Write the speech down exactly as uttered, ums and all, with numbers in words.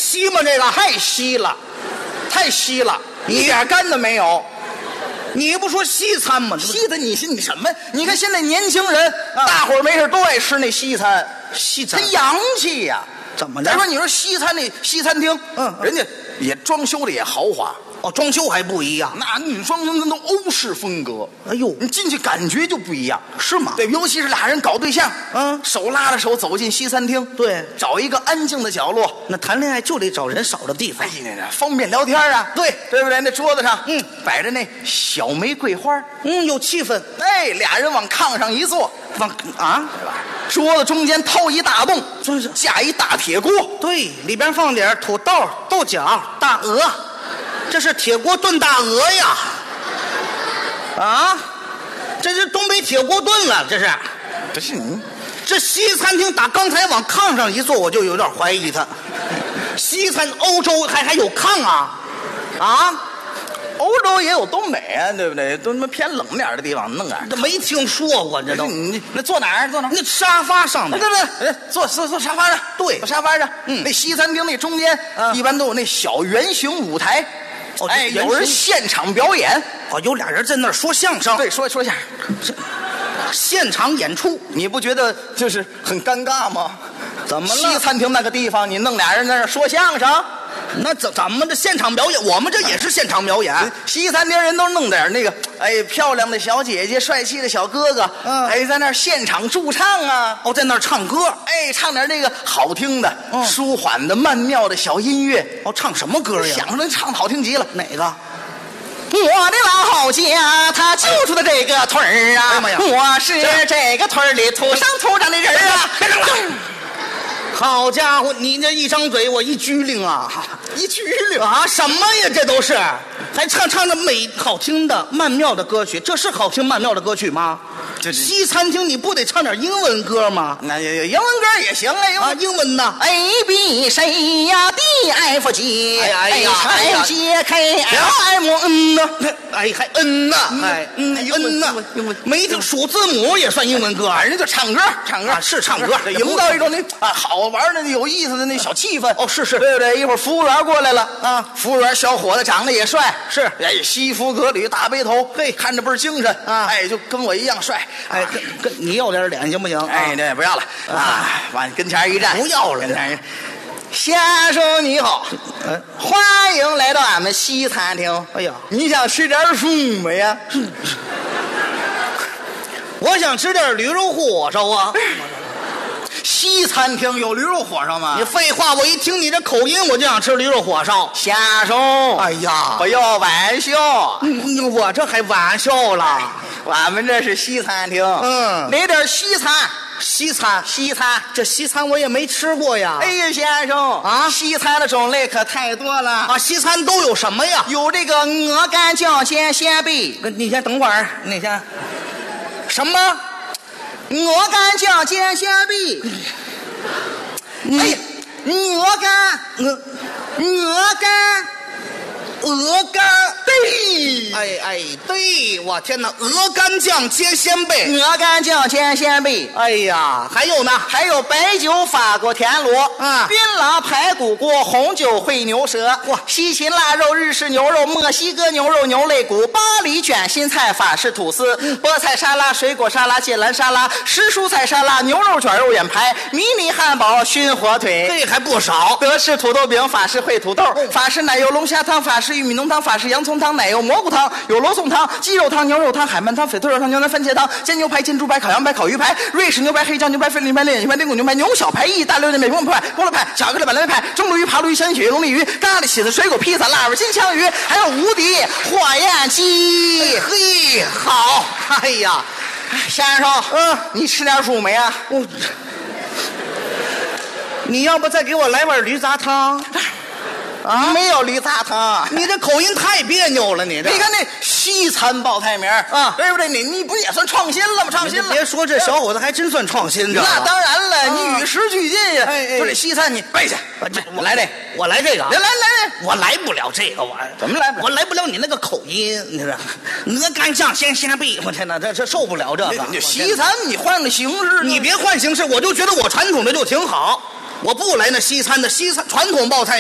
稀吗？这个太稀了，太稀了，一点干的没有。 你不说西餐吗？ 西餐，你你什么？你看现在年轻人，啊、大伙儿没事都爱吃那西餐， 西餐它洋气呀、啊。 怎么着？ 再说你说西餐那西餐厅， 嗯， 人家也装修的也豪华。 哦，装修还不一样， 那你装修那都欧式风格。 哎呦， 你进去感觉就不一样， 是吗？ 对，尤其是俩人搞对象， 嗯， 手拉着手走进西餐厅， 对， 找一个安静的角落。 那谈恋爱就得找人少的地方， 哎呀，方便聊天啊。 对， 对不对？那桌子上， 嗯， 摆着那小玫瑰花， 嗯，有气氛。 哎，俩人往炕上一坐， 往啊， 桌子中间掏一大洞， 真是架一大铁锅， 对，里边放点土豆、豆角、大鹅。这是铁锅炖大鹅呀！啊，这是东北铁锅炖了，这是。 不是你， 这西餐厅打刚才往炕上一坐，我就有点怀疑他。西餐欧洲还还有炕啊？啊， 欧洲也有东北啊，对不对？都他妈偏冷点的地方弄点。 这没听说过，这都。 你那坐哪儿？坐哪儿？ 那沙发上的。 对对对，坐坐坐沙发上。 对， 坐沙发上。 嗯， 那西餐厅那中间一般都有那小圆形舞台。 哦， 哎，有人现场表演。 哦，有俩人在那儿说相声。 对，说说相声。现场演出， 你不觉得就是很尴尬吗？ 怎么了？ 西餐厅那个地方，你弄俩人在那儿说相声。 那怎怎么的现场表演？我们这也是现场表演。 西餐厅人都弄点那个，哎，漂亮的小姐姐、帅气的小哥哥， 嗯， 哎，在那儿现场驻唱啊。 哦，在那儿唱歌， 哎，唱点那个好听的、 嗯、 舒缓的、曼妙的小音乐。 哦，唱什么歌呀？ 想着唱的好听极了。 哪个？ 我的老家，他就住在这个屯儿啊。 哎呀， 我是这个屯里土生土长的人啊。 好家伙，你这一张嘴，我一拘灵啊， 一拘灵啊！什么呀？这都是，还唱唱着美好听的曼妙的歌曲，这是好听曼妙的歌曲吗？ 这西餐厅你不得唱点英文歌吗？ 那有英文歌也行啊，英文、 啊、英文呢 ？A B C 呀 D F G， 哎呀哎呀 H I J K L M N 呢？ 哎，还 N 呢？哎嗯 N 呢？ 英文没听数字母也算英文歌， 人家就唱歌，唱歌、 啊、是唱歌， 营造一种那啊好玩的、有意思的那小气氛。 哦，是是， 对不对？一会儿服务员过来了啊，服务员小伙子长得也帅， 是， 哎，西服革履，大背头， 嘿， 看着倍儿精神啊， 哎，就跟我一样帅。 哎，跟跟你要点脸行不行？ 哎，对，不要了啊，往跟前一站， 不要了。 跟前一站，先生你好， 嗯， 欢迎来到俺们西餐厅。 哎呀， 你想吃点什么呀？ 我想吃点驴肉火烧啊。 西餐厅有驴肉火烧吗？ 你废话，我一听你这口音，我就想吃驴肉火烧。 先生， 哎呀， 不要玩笑， 嗯，我这还玩笑了。 我们这是西餐厅， 嗯， 来点西餐。 西餐， 西餐， 这西餐我也没吃过呀。 哎呀，先生啊， 西餐的种类可太多了啊！西餐都有什么呀？ 有这个鹅肝酱煎鲜贝。 你先等会儿，你先什么？ 鹅肝酱煎鲜贝。哎呀，鹅肝，鹅鹅肝。鹅肝，对， 哎哎，对，我天哪，鹅肝酱煎鲜贝， 鹅肝酱煎鲜贝， 哎呀，还有呢， 还有白酒法国田螺， 啊， 槟榔排骨锅，红酒烩牛舌， 哇， 西芹腊肉，日式牛肉，墨西哥牛肉牛肋骨，巴黎卷心菜，法式吐司， 嗯、 菠菜沙拉，水果沙拉，芥蓝沙拉，湿蔬菜沙拉，牛肉卷肉眼排，迷你汉堡，熏火腿， 这还不少， 德式土豆饼，法式烩土豆，嗯、法式奶油龙虾汤，法式玉米浓汤，法式洋葱汤，奶油蘑菇汤，有罗宋汤，鸡肉汤，牛肉汤，海鳗汤，翡翠肉汤，牛腩番茄汤，煎牛排，煎猪排，烤羊排，烤鱼排，瑞士牛排，黑酱牛排，菲律宾排，烈酒排，丁骨牛排，牛小排，意大利面，美国派，菠萝派，巧克力板蓝派，蒸鲈鱼，爬鲈鱼，香鳕鱼，龙利鱼，咖喱起子，水果披萨，腊味金枪鱼，还有无敌火焰鸡。 嘿，好，哎呀， 先生， 嗯， 你吃点书没啊？ 我，你要不再给我来碗驴杂汤？ 啊，没有驴杂汤， 你这口音太别扭了，你这。 你看那西餐报菜名啊， 对不对？你你不也算创新了吗？创新了。 别说这小伙子还真算创新， 那当然了，你与时俱进呀。 哎哎， 就这西餐，你背下， 我来这，我来这个， 来来来， 我来不了这个，我怎么来不了？ 我来不了你那个口音，你这鹅肝酱鲜鲜贝，我天哪，这这受不了这个。 西餐你换个形式， 你别换形式，我就觉得我传统的就挺好，我不来那西餐的西餐传统报菜。